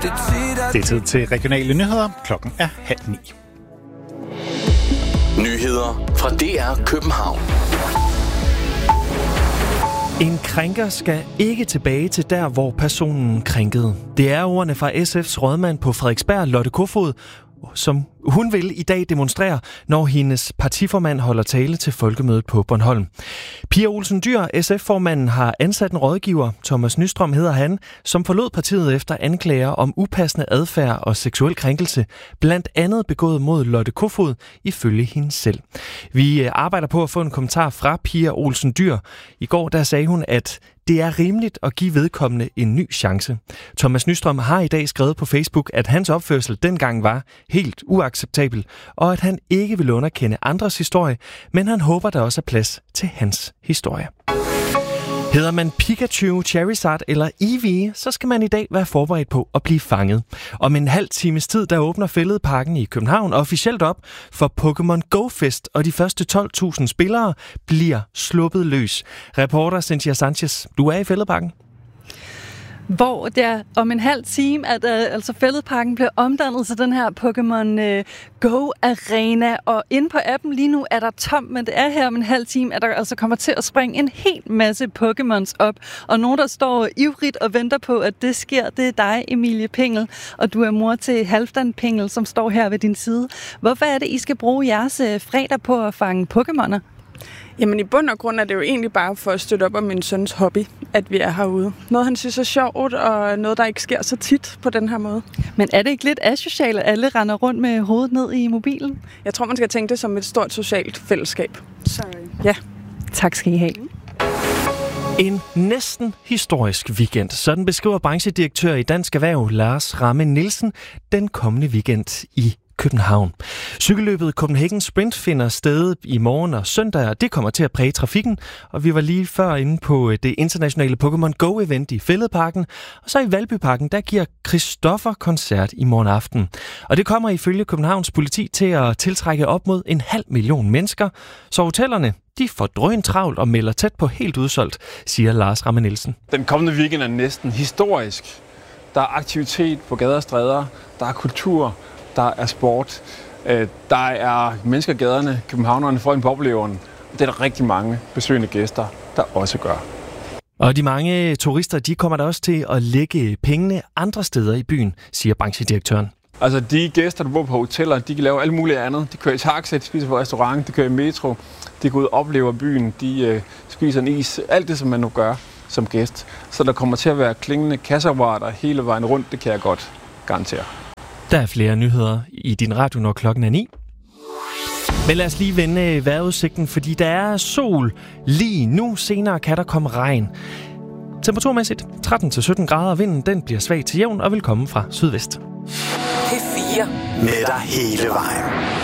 Det er tid til regionale nyheder. Klokken er 8:30. Nyheder fra DR København. En krænker skal ikke tilbage til der, hvor personen krænkede. Det er ordene fra SF's rådmand på Frederiksberg, Lotte Kofod, som hun vil i dag demonstrere, når hendes partiformand holder tale til folkemødet på Bornholm. Pia Olsen Dyhr, SF-formanden, har ansat en rådgiver, Thomas Nystrøm hedder han, som forlod partiet efter anklager om upassende adfærd og seksuel krænkelse, blandt andet begået mod Lotte Kofod, ifølge hende selv. Vi arbejder på at få en kommentar fra Pia Olsen Dyhr. I går der sagde hun, at det er rimeligt at give vedkommende en ny chance. Thomas Nystrøm har i dag skrevet på Facebook, at hans opførsel dengang var helt uacceptabel, og at han ikke vil underkende andres historie, men han håber, der også er plads til hans historie. Hedder man Pikachu, Charizard eller Eevee, så skal man i dag være forberedt på at blive fanget. Om en halv times tid, der åbner Fælledparken i København officielt op for Pokémon Go Fest, og de første 12.000 spillere bliver sluppet løs. Reporter Cynthia Sanchez, du er i Fælledparken. Hvor der om en halv time, at altså Fælledparken bliver omdannet til den her Pokémon Go Arena, og inde på appen lige nu er der tomt, men det er her om en halv time, at der altså kommer til at springe en hel masse Pokémons op, og nogen, der står ivrigt og venter på, at det sker, det er dig, Emilie Pengel, og du er mor til Halfdan Pengel, som står her ved din side. Hvorfor er det, I skal bruge jeres fredag på at fange Pokémoner? Jamen i bund og grund er det jo egentlig bare for at støtte op om min søns hobby, at vi er herude. Noget han synes er sjovt, og noget der ikke sker så tit på den her måde. Men er det ikke lidt asocialt, at alle render rundt med hovedet ned i mobilen? Jeg tror, man skal tænke det som et stort socialt fællesskab. Så ja. Tak skal I have. En næsten historisk weekend. Sådan beskriver branchedirektør i Dansk Erhverv, Lars Ramme Nielsen, den kommende weekend i København. Cykelløbet Copenhagen Sprint finder sted i morgen og søndag, og det kommer til at præge trafikken. Og vi var lige før inde på det internationale Pokémon Go-event i Fælledparken. Og så i Valbyparken, der giver Christoffer koncert i morgen aften. Og det kommer ifølge Københavns politi til at tiltrække op mod 500.000 mennesker. Så hotellerne, de får drøn travlt og melder tæt på helt udsolgt, siger Lars Ramme Nielsen. Den kommende weekend er næsten historisk. Der er aktivitet på gader og stræder, der er kultur, der er sport, der er mennesker i gaderne, københavnerne får en på oplevelsen. Det er der rigtig mange besøgende gæster, der også gør. Og de mange turister, de kommer der også til at lægge pengene andre steder i byen, siger branchedirektøren. Altså de gæster, der bor på hoteller, de kan lave alt muligt andet. De kører i taxa, de spiser på restaurant, de kører i metro, de går ud og oplever byen, de spiser en is, alt det, som man nu gør som gæst. Så der kommer til at være klingende kasseapparater hele vejen rundt, det kan jeg godt garantere. Der er flere nyheder i din radio, når klokken er 9. Men lad os lige vende vejrudsigten, fordi der er sol lige nu. Senere kan der komme regn. Temperaturmæssigt 13-17 grader. Vinden den bliver svag til jævn og vil komme fra sydvest. P4 med dig hele vejen.